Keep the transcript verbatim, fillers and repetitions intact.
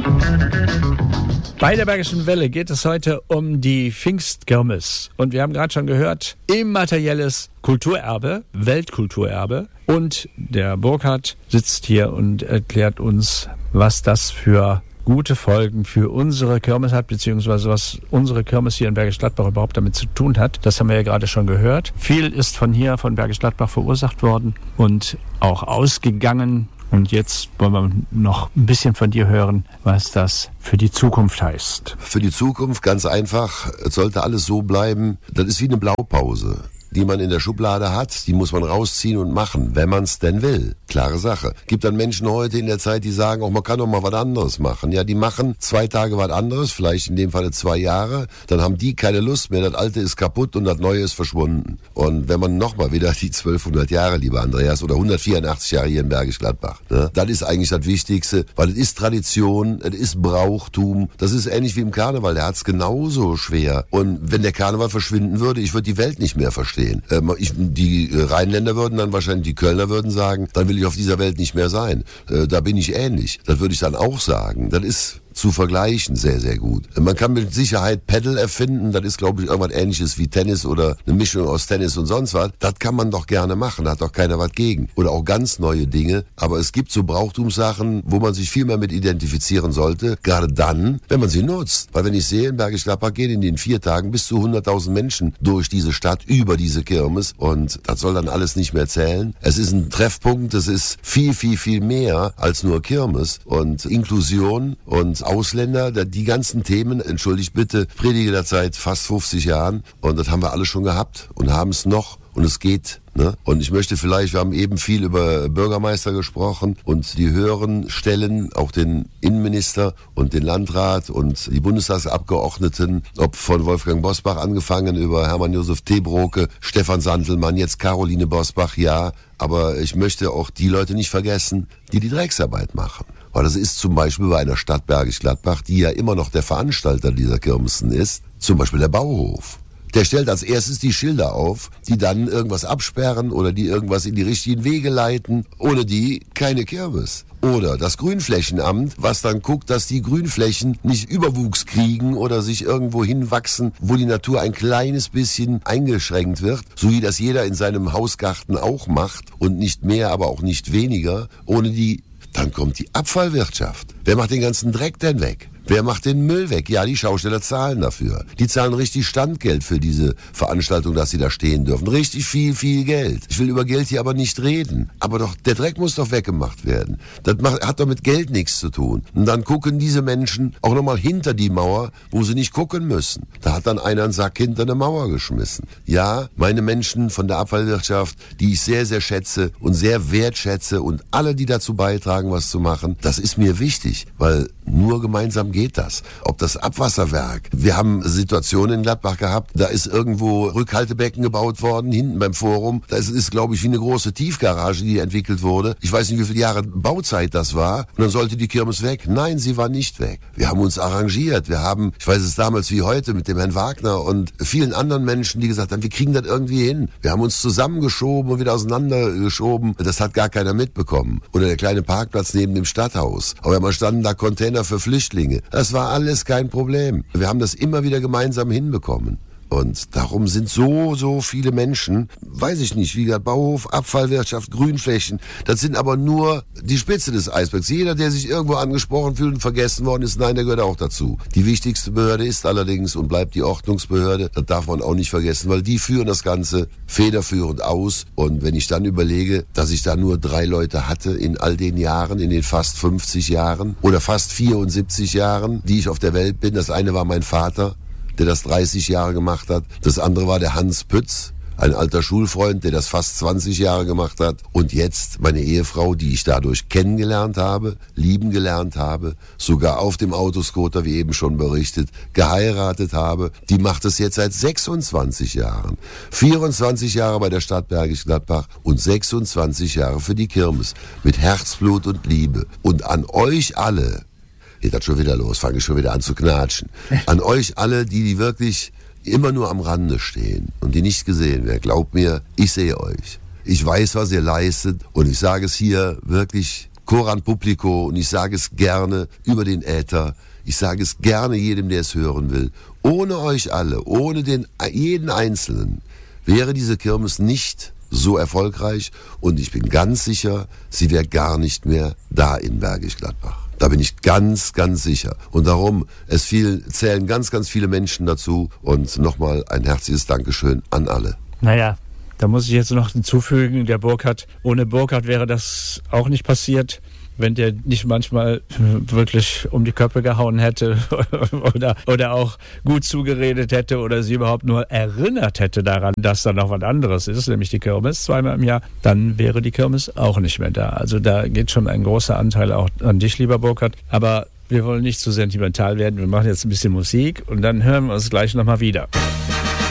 Bei der Bergischen Welle geht es heute um die Pfingstkirmes. Und wir haben gerade schon gehört, immaterielles Kulturerbe, Weltkulturerbe. Und der Burkhard sitzt hier und erklärt uns, was das für gute Folgen für unsere Kirmes hat, beziehungsweise was unsere Kirmes hier in Bergisch Gladbach überhaupt damit zu tun hat. Das haben wir ja gerade schon gehört. Viel ist von hier, von Bergisch Gladbach verursacht worden und auch ausgegangen. Und jetzt wollen wir noch ein bisschen von dir hören, was das für die Zukunft heißt. Für die Zukunft ganz einfach, es sollte alles so bleiben, das ist wie eine Blaupause, die man in der Schublade hat, die muss man rausziehen und machen, wenn man es denn will. Klare Sache. Gibt dann Menschen heute in der Zeit, die sagen, auch man kann doch mal was anderes machen. Ja, die machen zwei Tage was anderes, vielleicht in dem Falle zwei Jahre, dann haben die keine Lust mehr, das Alte ist kaputt und das Neue ist verschwunden. Und wenn man nochmal wieder die zwölfhundert Jahre, lieber Andreas, oder hundertvierundachtzig Jahre hier in Bergisch Gladbach, ne, das ist eigentlich das Wichtigste, weil es ist Tradition, es ist Brauchtum, das ist ähnlich wie im Karneval, der hat es genauso schwer. Und wenn der Karneval verschwinden würde, ich würde die Welt nicht mehr verstehen. Ich, die Rheinländer würden dann wahrscheinlich, die Kölner würden sagen, dann will ich auf dieser Welt nicht mehr sein. Da bin ich ähnlich. Das würde ich dann auch sagen. Das ist zu vergleichen sehr, sehr gut. Man kann mit Sicherheit Paddle erfinden, das ist, glaube ich, irgendwas Ähnliches wie Tennis oder eine Mischung aus Tennis und sonst was. Das kann man doch gerne machen, da hat doch keiner was gegen. Oder auch ganz neue Dinge. Aber es gibt so Brauchtumssachen, wo man sich viel mehr mit identifizieren sollte, gerade dann, wenn man sie nutzt. Weil wenn ich sehe, in Bergisch Gladbach gehen in den vier Tagen bis zu hunderttausend Menschen durch diese Stadt, über diese Kirmes, und das soll dann alles nicht mehr zählen. Es ist ein Treffpunkt, es ist viel, viel, viel mehr als nur Kirmes und Inklusion und Ausländer, die ganzen Themen, entschuldigt bitte, predige da seit fast fünfzig Jahren und das haben wir alle schon gehabt und haben es noch und es geht. Ne? Und ich möchte vielleicht, wir haben eben viel über Bürgermeister gesprochen und die höheren Stellen, auch den Innenminister und den Landrat und die Bundestagsabgeordneten, ob von Wolfgang Bosbach angefangen über Hermann Josef Tebroke, Stefan Santelmann, jetzt Caroline Bosbach, ja, aber ich möchte auch die Leute nicht vergessen, die die Drecksarbeit machen. Weil das ist zum Beispiel bei einer Stadt Bergisch Gladbach, die ja immer noch der Veranstalter dieser Kirmessen ist, zum Beispiel der Bauhof. Der stellt als erstes die Schilder auf, die dann irgendwas absperren oder die irgendwas in die richtigen Wege leiten. Ohne die keine Kirmes. Oder das Grünflächenamt, was dann guckt, dass die Grünflächen nicht Überwuchs kriegen oder sich irgendwo hinwachsen, wo die Natur ein kleines bisschen eingeschränkt wird, so wie das jeder in seinem Hausgarten auch macht und nicht mehr, aber auch nicht weniger. Ohne die, dann kommt die Abfallwirtschaft. Wer macht den ganzen Dreck denn weg? Wer macht den Müll weg? Ja, die Schausteller zahlen dafür. Die zahlen richtig Standgeld für diese Veranstaltung, dass sie da stehen dürfen. Richtig viel, viel Geld. Ich will über Geld hier aber nicht reden. Aber doch, der Dreck muss doch weggemacht werden. Das macht, hat doch mit Geld nichts zu tun. Und dann gucken diese Menschen auch nochmal hinter die Mauer, wo sie nicht gucken müssen. Da hat dann einer einen Sack hinter eine Mauer geschmissen. Ja, meine Menschen von der Abfallwirtschaft, die ich sehr, sehr schätze und sehr wertschätze und alle, die dazu beitragen, was zu machen, das ist mir wichtig, weil nur gemeinsam geht das. Ob das Abwasserwerk. Wir haben Situationen in Gladbach gehabt, da ist irgendwo Rückhaltebecken gebaut worden, hinten beim Forum. Das ist, glaube ich, wie eine große Tiefgarage, die entwickelt wurde. Ich weiß nicht, wie viele Jahre Bauzeit das war. Und dann sollte die Kirmes weg. Nein, sie war nicht weg. Wir haben uns arrangiert. Wir haben, ich weiß es damals wie heute, mit dem Herrn Wagner und vielen anderen Menschen, die gesagt haben, wir kriegen das irgendwie hin. Wir haben uns zusammengeschoben und wieder auseinandergeschoben. Das hat gar keiner mitbekommen. Oder der kleine Parkplatz neben dem Stadthaus. Aber man standen da Container für Flüchtlinge. Das war alles kein Problem. Wir haben das immer wieder gemeinsam hinbekommen. Und darum sind so, so viele Menschen, weiß ich nicht, wie gesagt, Bauhof, Abfallwirtschaft, Grünflächen, das sind aber nur die Spitze des Eisbergs. Jeder, der sich irgendwo angesprochen fühlt und vergessen worden ist, nein, der gehört auch dazu. Die wichtigste Behörde ist allerdings und bleibt die Ordnungsbehörde. Das darf man auch nicht vergessen, weil die führen das Ganze federführend aus. Und wenn ich dann überlege, dass ich da nur drei Leute hatte in all den Jahren, in den fast fünfzig Jahren oder fast vierundsiebzig Jahren, die ich auf der Welt bin. Das eine war mein Vater, der das dreißig Jahre gemacht hat. Das andere war der Hans Pütz, ein alter Schulfreund, der das fast zwanzig Jahre gemacht hat. Und jetzt meine Ehefrau, die ich dadurch kennengelernt habe, lieben gelernt habe, sogar auf dem Autoscooter, wie eben schon berichtet, geheiratet habe. Die macht es jetzt seit sechsundzwanzig Jahren. vierundzwanzig Jahre bei der Stadt Bergisch Gladbach und sechsundzwanzig Jahre für die Kirmes. Mit Herzblut und Liebe. Und an euch alle, geht das schon wieder los, fange ich schon wieder an zu knatschen. An euch alle, die, die wirklich immer nur am Rande stehen und die nicht gesehen werden, glaubt mir, ich sehe euch. Ich weiß, was ihr leistet und ich sage es hier wirklich Coram Publico, und ich sage es gerne über den Äther, ich sage es gerne jedem, der es hören will. Ohne euch alle, ohne den, jeden Einzelnen, wäre diese Kirmes nicht so erfolgreich, und ich bin ganz sicher, sie wäre gar nicht mehr da in Bergisch Gladbach. Da bin ich ganz, ganz sicher. Und darum, es viel, zählen ganz, ganz viele Menschen dazu. Und nochmal ein herzliches Dankeschön an alle. Naja, da muss ich jetzt noch hinzufügen, der Burkhard, ohne Burkhard wäre das auch nicht passiert, wenn der nicht manchmal wirklich um die Köpfe gehauen hätte oder, oder auch gut zugeredet hätte oder sie überhaupt nur erinnert hätte daran, dass da noch was anderes ist, nämlich die Kirmes zweimal im Jahr, dann wäre die Kirmes auch nicht mehr da. Also da geht schon ein großer Anteil auch an dich, lieber Burkhard. Aber wir wollen nicht zu sentimental werden. Wir machen jetzt ein bisschen Musik und dann hören wir uns gleich nochmal wieder.